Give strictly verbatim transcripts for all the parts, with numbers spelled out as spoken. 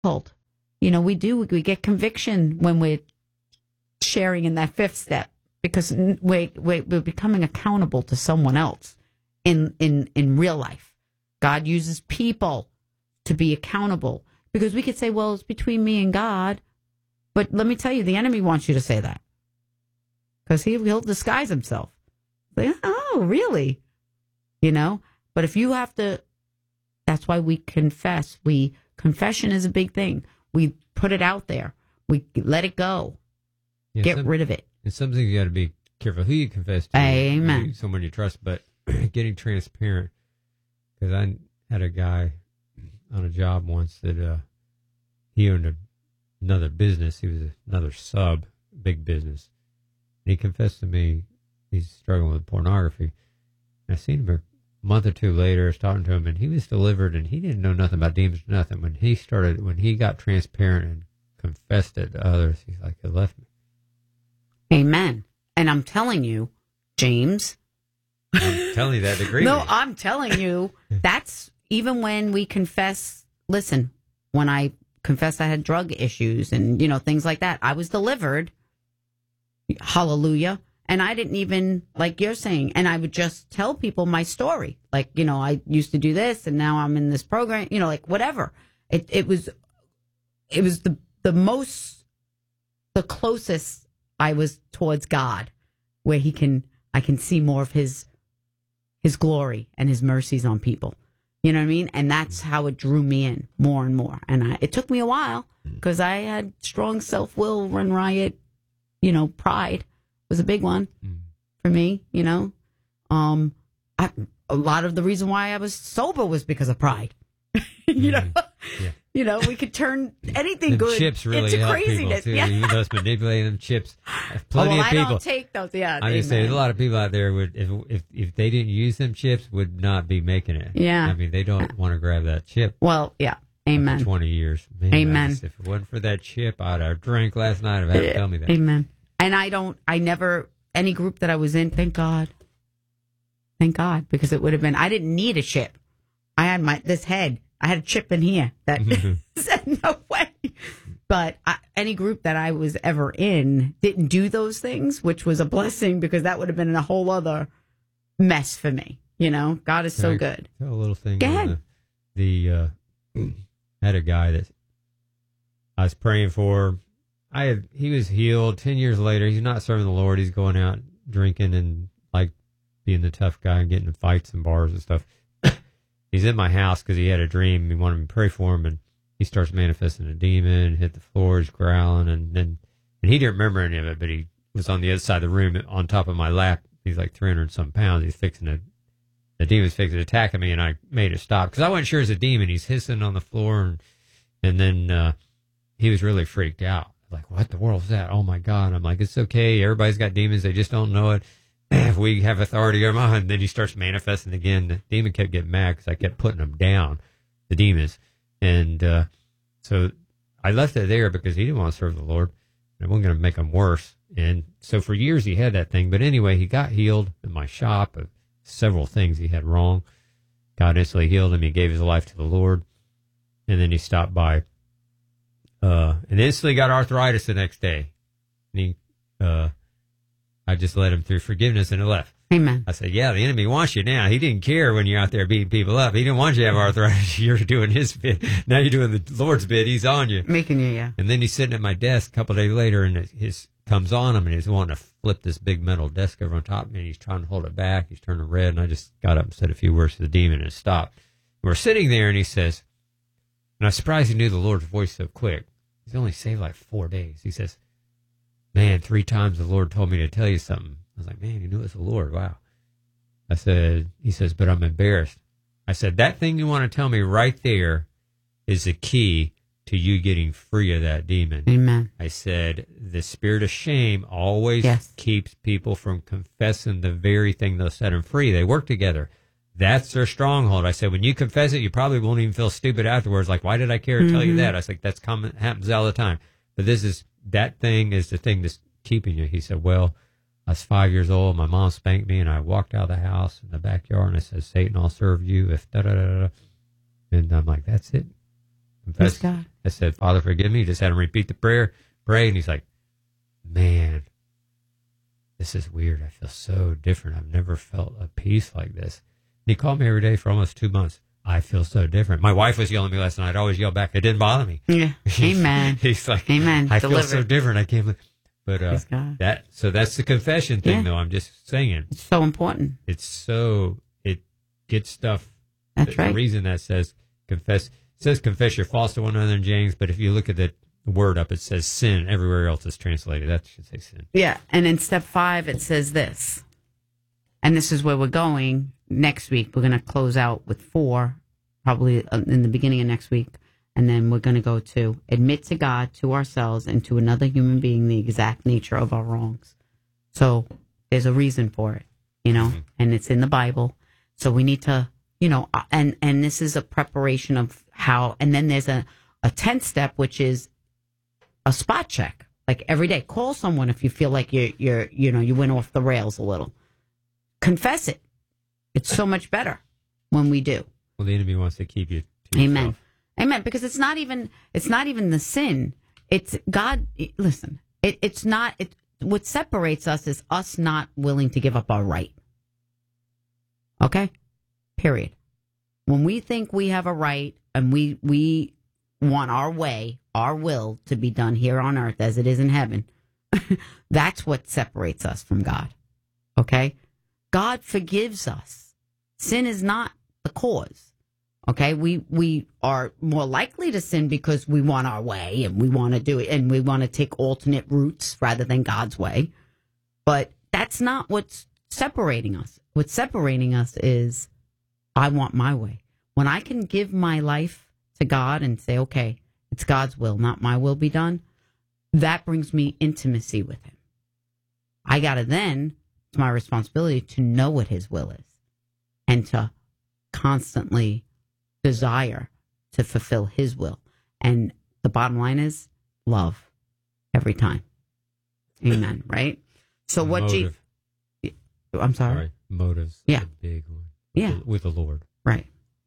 difficult. You know, we do, we get conviction when we're sharing in that fifth step because we're, we're, we're becoming accountable to someone else in, in, in real life. God uses people to be accountable because we could say, well, it's between me and God. But let me tell you, the enemy wants you to say that because he, he'll disguise himself. Like, oh, really? You know, but if you have to, that's why we confess. We confession is a big thing. We put it out there. We let it go. Yeah, Get some, rid of it. It's something you got to be careful who you confess to. Amen. You, someone you trust, but getting transparent. Because I had a guy on a job once that uh, he owned a, another business. He was another sub, big business. And he confessed to me he's struggling with pornography. And I seen him a month or two later. I was talking to him, and he was delivered, and he didn't know nothing about demons, nothing. When he started, when he got transparent and confessed it to others, he's like, it left me. Amen. And I'm telling you, James. I'm telling you that to agree. No, I'm telling you, that's even when we confess. Listen, when I confessed I had drug issues and, you know, things like that, I was delivered. Hallelujah. And I didn't even, like you're saying, and I would just tell people my story. Like, you know, I used to do this and now I'm in this program, you know, like whatever. It it was, it was the, the most, the closest I was towards God, where he can, I can see more of his, his glory and his mercies on people. You know what I mean? And that's how it drew me in more and more. And I, it took me a while because I had strong self-will, run riot, you know, pride was a big one for me, you know. Um, I, a lot of the reason why I was sober was because of pride. you know, yeah. You know, we could turn anything them good chips really into help craziness. People too. Yeah. You know, it's manipulating them chips. Plenty oh, well, of people. I don't take those. Yeah, I just say a lot of people out there would, if if if they didn't use them chips, would not be making it. Yeah. I mean, they don't want to grab that chip. Well, yeah. Amen. For twenty years. Man, Amen. Just, if it wasn't for that chip, I'd have drank last night. I've had to tell me that. Amen. And I don't. I never any group that I was in. Thank God. Thank God, because it would have been. I didn't need a chip. I had my this head. I had a chip in here that said no way. But I, any group that I was ever in didn't do those things, which was a blessing because that would have been a whole other mess for me. You know, God is so I good. Tell a little thing. Go ahead. The, the uh, had a guy that I was praying for. I had, he was healed. Ten years later, he's not serving the Lord. He's going out drinking and like being the tough guy and getting in fights and bars and stuff. He's in my house because he had a dream. He wanted me to pray for him, and he starts manifesting a demon, hit the floor, he's growling, and then and he didn't remember any of it, but he was on the other side of the room on top of my lap. He's like three hundred some pounds. He's fixing to, the demon's fixing to attack me, and I made it stop because I wasn't sure it was a demon. He's hissing on the floor, and and then uh, he was really freaked out. Like, what the world is that? Oh my God. I'm like, it's okay. Everybody's got demons. They just don't know it. If we have authority over them, and then he starts manifesting again. The demon kept getting mad because I kept putting them down, the demons. And uh, so I left it there because he didn't want to serve the Lord. I wasn't going to make him worse. And so for years he had that thing. But anyway, he got healed in my shop of several things he had wrong. God instantly healed him. He gave his life to the Lord. And then he stopped by uh, and instantly got arthritis the next day. And he... Uh, I just led him through forgiveness and it left. Amen. I said, yeah, the enemy wants you now. He didn't care when you're out there beating people up. He didn't want you to have arthritis. You're doing his bid. Now you're doing the Lord's bid. He's on you. Making you, yeah. And then he's sitting at my desk a couple of days later, and his comes on him, and he's wanting to flip this big metal desk over on top of me, and he's trying to hold it back. He's turning red, and I just got up and said a few words to the demon, and it stopped. And we're sitting there, and he says, and I was surprised he knew the Lord's voice so quick. He's only saved like four days. He says, man, three times the Lord told me to tell you something. I was like, man, you knew it was the Lord. Wow. I said, he says, but I'm embarrassed. I said, that thing you want to tell me right there is the key to you getting free of that demon. Amen. I said, the spirit of shame always yes. keeps people from confessing the very thing that'll set them free. They work together. That's their stronghold. I said, when you confess it, you probably won't even feel stupid afterwards. Like, why did I care to mm-hmm. tell you that? I was like, that's common, happens all the time. But this is, that thing is the thing that's keeping you. He said, well, I was five years old. My mom spanked me, and I walked out of the house in the backyard, and I said, Satan, I'll serve you if da da da da. And I'm like, that's it. confess. God. I said, Father, forgive me. Just had him repeat the prayer, pray. And he's like, man, this is weird. I feel so different. I've never felt a peace like this. And he called me every day for almost two months. I feel so different. My wife was yelling at me last night. I'd always yell back. It didn't bother me. Yeah. Amen. He's like, Amen. I Delivered. feel so different. I can't. But uh, that so that's the confession thing, Yeah. though. I'm just saying. It's so important. It's so it gets stuff. That's the, right. The reason that says confess it says confess your faults to one another in James, but if you look at the word up, it says sin. Everywhere else is translated. That should say sin. Yeah. And in step five, it says this. And this is where we're going next week. We're going to close out with four, probably in the beginning of next week. And then we're going to go to admit to God, to ourselves, and to another human being the exact nature of our wrongs. So there's a reason for it, you know, mm-hmm. and it's in the Bible. So we need to, you know, and, and this is a preparation of how, and then there's a, a tenth step, which is a spot check. Like every day, call someone if you feel like you're, you're, you know, you went off the rails a little. Confess it. It's so much better when we do. Well, the enemy wants to keep you to Amen. yourself. Amen. Because it's not even, it's not even the sin. It's God. Listen, it, it's not, it, what separates us is us not willing to give up our right. Okay? Period. When we think we have a right and we, we want our way, our will to be done here on earth as it is in heaven, that's what separates us from God. Okay? God forgives us. Sin is not the cause. Okay, we we are more likely to sin because we want our way and we want to do it and we want to take alternate routes rather than God's way. But that's not what's separating us. What's separating us is I want my way. When I can give my life to God and say, okay, it's God's will, not my will be done, that brings me intimacy with him. I got to then, it's my responsibility to know what his will is and to constantly desire to fulfill his will. And the bottom line is love every time. Amen. Right? So what Motive. G- I'm sorry. Sorry. Motives. Yeah. A big one. With Yeah. The, with the Lord. Right.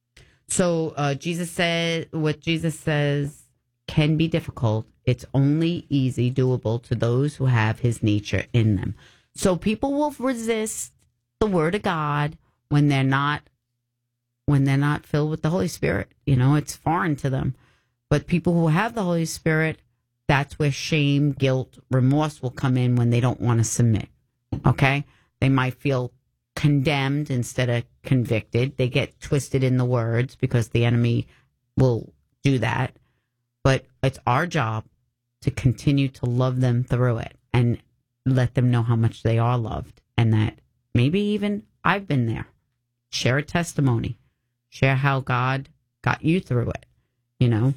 So uh, Jesus said, what Jesus says can be difficult. It's only easy, doable to those who have his nature in them. So people will resist the word of God when they're not when they're not filled with the Holy Spirit. You know, it's foreign to them. But people who have the Holy Spirit, that's where shame, guilt, remorse will come in when they don't want to submit. Okay? They might feel condemned instead of convicted. They get twisted in the words because the enemy will do that. But it's our job to continue to love them through it and let them know how much they are loved and that maybe even I've been there. Share a testimony. Share how God got you through it, you know.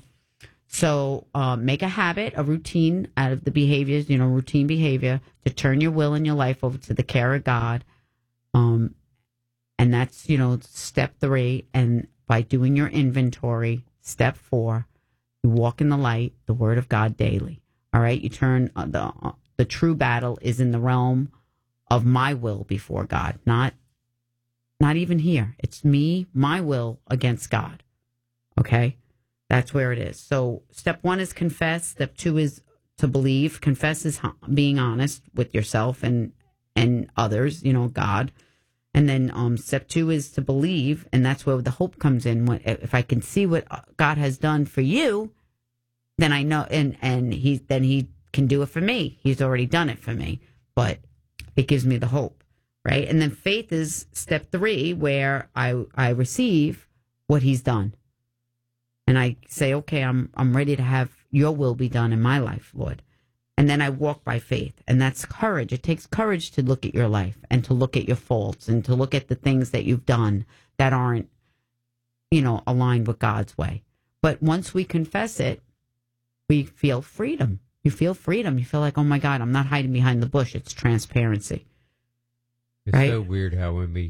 So uh, make a habit, a routine out of the behaviors, you know, routine behavior to turn your will and your life over to the care of God. Um, and that's, you know, step three. And by doing your inventory, step four, you walk in the light, the word of God daily. All right. You turn uh, the, uh, the true battle is in the realm of my will before God, not Not even here. It's me, my will against God. Okay? That's where it is. So step one is confess. Step two is to believe. Confess is being honest with yourself and and others, you know, God. And then um, step two is to believe. And that's where the hope comes in. When, if I can see what God has done for you, then I know, and, and he, then he can do it for me. He's already done it for me. But it gives me the hope. Right. And then faith is step three, where I, I receive what he's done. And I say, okay, I'm I'm ready to have your will be done in my life, Lord. And then I walk by faith. And that's courage. It takes courage to look at your life and to look at your faults and to look at the things that you've done that aren't, you know, aligned with God's way. But once we confess it, we feel freedom. You feel freedom. You feel like, oh my God, I'm not hiding behind the bush. It's transparency. It's right? so weird how when we,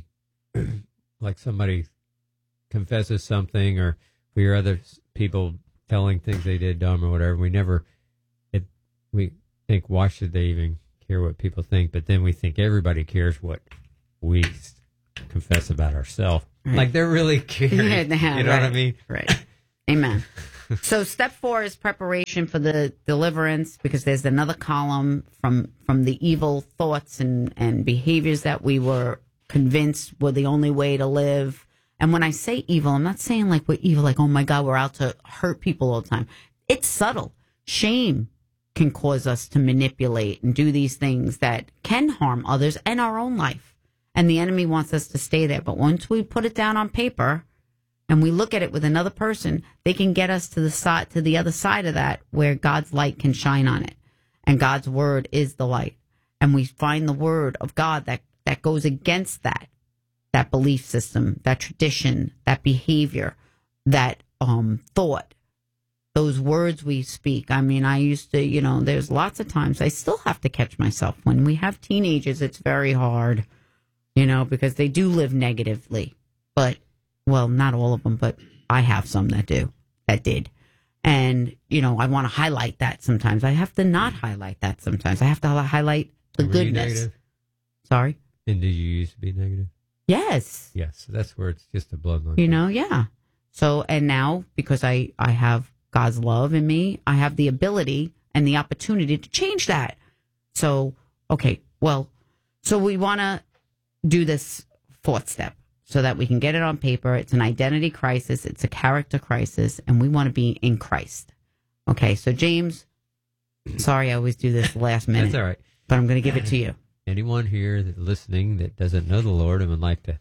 like somebody confesses something or we hear other people telling things they did dumb or whatever, we never, it, we think, why should they even care what people think? But then we think everybody cares what we confess about ourselves. Right. Like they're really caring. Yeah, yeah, you know right, what I mean? Right. Amen. So step four is preparation for the deliverance, because there's another column from from the evil thoughts and, and behaviors that we were convinced were the only way to live. And when I say evil, I'm not saying like we're evil, like, oh my God, we're out to hurt people all the time. It's subtle. Shame can cause us to manipulate and do these things that can harm others and our own life. And the enemy wants us to stay there. But once we put it down on paper and we look at it with another person, they can get us to the side, to the other side of that, where God's light can shine on it. And God's word is the light. And we find the word of God that, that goes against that, that belief system, that tradition, that behavior, that um, thought, those words we speak. I mean, I used to, you know, there's lots of times I still have to catch myself. When we have teenagers, it's very hard, you know, because they do live negatively. But, well, not all of them, but I have some that do, that did. And, you know, I want to highlight that sometimes. I have to not highlight that sometimes. I have to highlight the Were goodness. you negative? Sorry? And did you used to be negative? Yes. Yes. So that's where it's just a bloodline. You know, yeah. So, and now, because I, I have God's love in me, I have the ability and the opportunity to change that. So, okay, well, so we want to do this fourth step so that we can get it on paper. It's an identity crisis. It's a character crisis, and we want to be in Christ. Okay, so James, sorry I always do this last minute. That's all right. But I'm going to give it to you. Anyone here that listening that doesn't know the Lord and would like to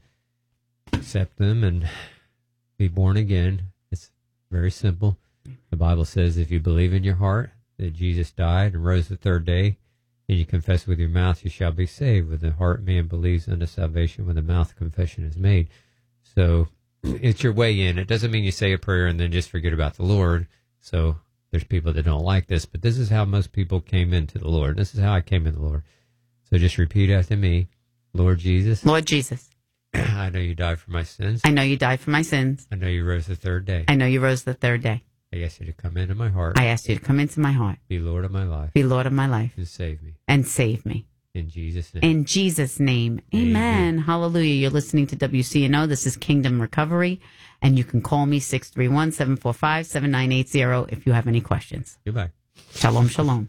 accept them and be born again, it's very simple. The Bible says if you believe in your heart that Jesus died and rose the third day, and you confess with your mouth, you shall be saved. With the heart man believes unto salvation, with the mouth confession is made. So it's your way in. It doesn't mean you say a prayer and then just forget about the Lord. So there's people that don't like this, but this is how most people came into the Lord. This is how I came into the Lord. So just repeat after me. Lord Jesus. Lord Jesus. I know you died for my sins. I know you died for my sins. I know you rose the third day. I know you rose the third day. I ask you to come into my heart. I ask you to come into my heart. Be Lord of my life. Be Lord of my life. And save me. And save me. In Jesus' name. In Jesus' name. Amen. Amen. Hallelujah. You're listening to W C N O. This is Kingdom Recovery. And you can call me six three one, seven four five, seven nine eight zero if you have any questions. Goodbye. Shalom, shalom.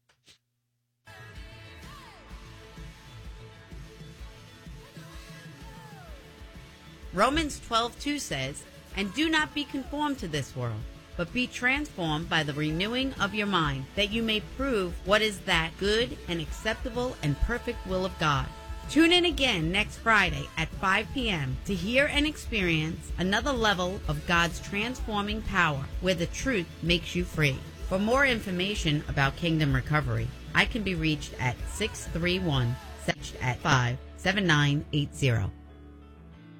Romans twelve two says, "And do not be conformed to this world, but be transformed by the renewing of your mind, that you may prove what is that good and acceptable and perfect will of God." Tune in again next Friday at five p.m. to hear and experience another level of God's transforming power, where the truth makes you free. For more information about Kingdom Recovery, I can be reached at six three one, seven five, seven nine eight zero.